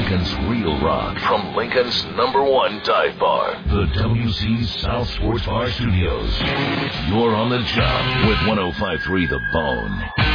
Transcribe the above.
Lincoln's real rock from Lincoln's #1 dive bar, the WC South Sports Bar Studios. You're on the job with 105.3 The Bone.